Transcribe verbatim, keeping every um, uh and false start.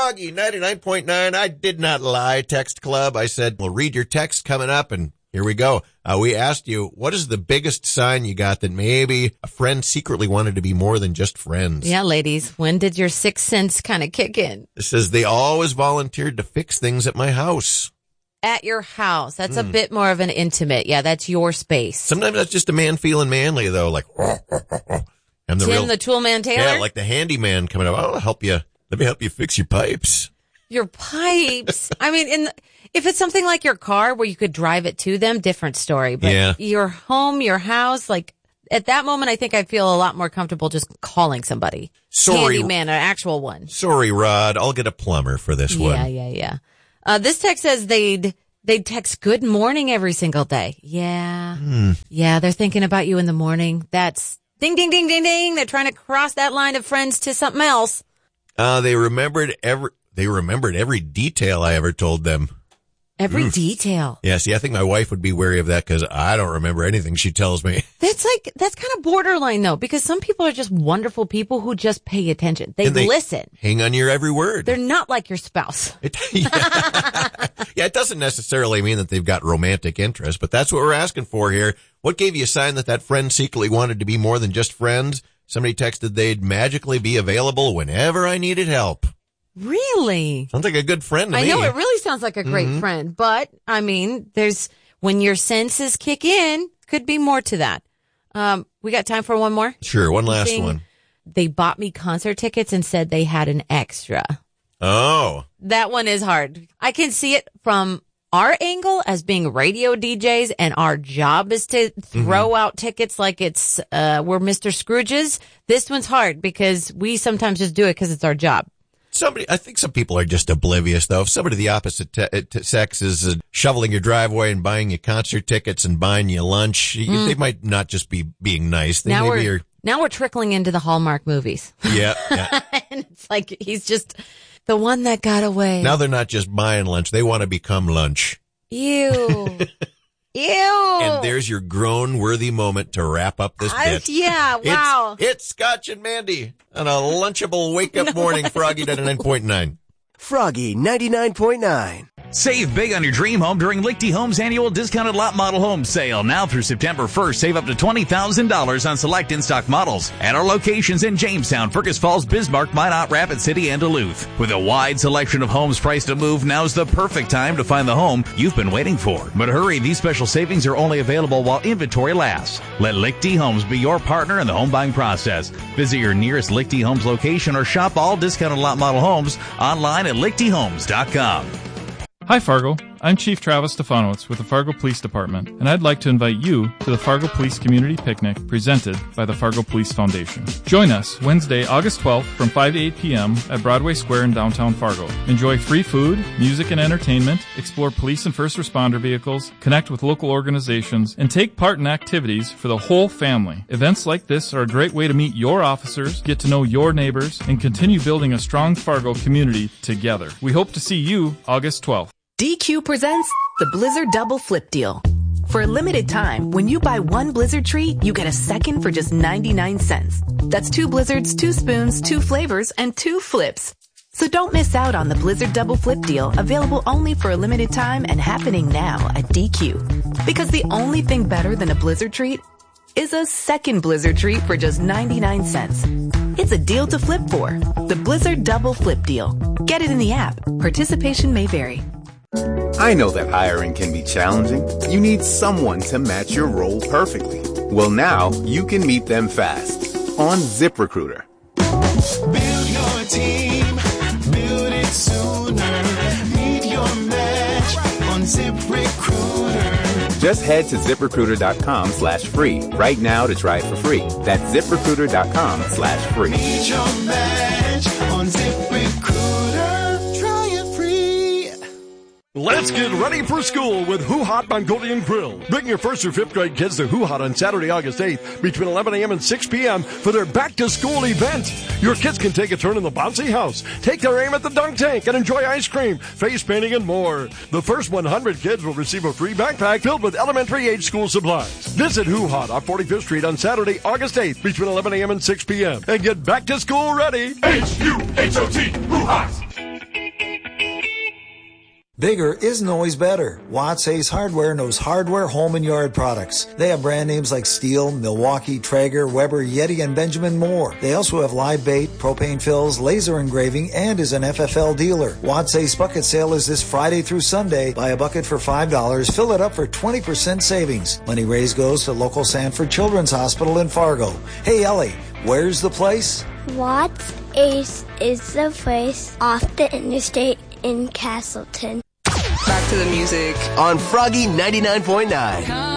Froggy, ninety-nine point nine. I did not lie, text club. I said, we'll read your text coming up, and here we go. Uh, we asked you, what is the biggest sign you got that maybe a friend secretly wanted to be more than just friends? Yeah, ladies, when did your sixth sense kind of kick in? It says they always volunteered to fix things at my house. At your house. That's mm. a Hmm. bit more of an intimate. Yeah, that's your space. Sometimes that's just a man feeling manly, though, like, I'm the Tim real, the Toolman Taylor? Yeah, like the handyman coming up. I'll help you. Let me help you fix your pipes. Your pipes. I mean, in the, if it's something like your car where you could drive it to them, different story. But yeah. your home, your house, like at that moment, I think I feel a lot more comfortable just calling somebody. Sorry. Handyman, an actual one. Sorry, Rod. I'll get a plumber for this yeah, one. Yeah, yeah, yeah. Uh, this text says they'd, they'd text good morning every single day. Yeah. Hmm. Yeah, they're thinking about you in the morning. That's ding, ding, ding, ding, ding. They're trying to cross that line of friends to something else. Uh, they remembered every, they remembered every detail I ever told them. Every Oof. detail. Yeah, see, I think my wife would be wary of that because I don't remember anything she tells me. That's like, that's kind of borderline though, because some people are just wonderful people who just pay attention. They, they listen. Hang on your every word. They're not like your spouse. It, yeah. yeah, it doesn't necessarily mean that they've got romantic interest, but that's what we're asking for here. What gave you a sign that that friend secretly wanted to be more than just friends? Somebody texted they'd magically be available whenever I needed help. Really? Sounds like a good friend to I me. know it really sounds like a great Mm-hmm. friend, but I mean, there's, when your senses kick in, could be more to that. Um, we got time for one more? Sure, one last Thing. one. They bought me concert tickets and said they had an extra. Oh. That one is hard. I can see it from our angle as being radio D Js, and our job is to throw Mm-hmm. out tickets like it's, uh, we're Mister Scrooges. This one's hard because we sometimes just do it because it's our job. Somebody, I think some people are just oblivious, though. If somebody of the opposite te- t- sex is uh, shoveling your driveway and buying you concert tickets and buying you lunch, mm. you, they might not just be being nice. They now maybe we're are, now we're trickling into the Hallmark movies. Yeah, yeah. And it's like he's just the one that got away. Now they're not just buying lunch; they want to become lunch. Ew. Ew. And there's your groan-worthy moment to wrap up this I, bit. yeah, wow. It's, it's Scotch and Mandy on a lunchable wake-up no morning. Froggy ninety-nine point nine. Froggy ninety-nine point nine. Save big on your dream home during Lichty Homes annual discounted lot model home sale. Now through September first, save up to twenty thousand dollars on select in-stock models at our locations in Jamestown, Fergus Falls, Bismarck, Minot, Rapid City, and Duluth. With a wide selection of homes priced to move, now's the perfect time to find the home you've been waiting for. But hurry, these special savings are only available while inventory lasts. Let Lichty Homes be your partner in the home buying process. Visit your nearest Lichty Homes location or shop all discounted lot model homes online at lichty homes dot com. Hi Fargo, I'm Chief Travis Stefanowitz with the Fargo Police Department, and I'd like to invite you to the Fargo Police Community Picnic presented by the Fargo Police Foundation. Join us Wednesday, August twelfth from five to eight p.m. at Broadway Square in downtown Fargo. Enjoy free food, music and entertainment, explore police and first responder vehicles, connect with local organizations, and take part in activities for the whole family. Events like this are a great way to meet your officers, get to know your neighbors, and continue building a strong Fargo community together. We hope to see you August twelfth. D Q presents the Blizzard Double Flip Deal. For a limited time, when you buy one Blizzard treat, you get a second for just ninety-nine cents. That's two Blizzards, two spoons, two flavors, and two flips. So don't miss out on the Blizzard Double Flip Deal, available only for a limited time and happening now at D Q. Because the only thing better than a Blizzard treat is a second Blizzard treat for just ninety-nine cents. It's a deal to flip for. The Blizzard Double Flip Deal. Get it in the app. Participation may vary. I know that hiring can be challenging. You need someone to match your role perfectly. Well, now you can meet them fast on ZipRecruiter. Build your team, build it sooner. Meet your match on ZipRecruiter. Just head to ZipRecruiter.com slash free right now to try it for free. That's ZipRecruiter.com slash free. Meet your match on ZipRecruiter. Try it free. Let's get ready for school with Who Hot Mongolian Grill. Bring your first or fifth grade kids to Who Hot on Saturday, August eighth between eleven a.m. and six p.m. for their back-to-school event. Your kids can take a turn in the bouncy house, take their aim at the dunk tank, and enjoy ice cream, face painting, and more. The first one hundred kids will receive a free backpack filled with elementary-age school supplies. Visit Who Hot on forty-fifth Street on Saturday, August eighth between eleven a.m. and six p.m. and get back to school ready. H U H O T, Who Hot. Bigger isn't always better. Watts Ace Hardware knows hardware, home, and yard products. They have brand names like Stihl, Milwaukee, Traeger, Weber, Yeti, and Benjamin Moore. They also have live bait, propane fills, laser engraving, and is an F F L dealer. Watts Ace Bucket Sale is this Friday through Sunday. Buy a bucket for five dollars, fill it up for twenty percent savings. Money raised goes to local Sanford Children's Hospital in Fargo. Hey, Ellie, where's the place? Watts Ace is the place off the interstate in Castleton. Back to the music on Froggy ninety-nine point nine.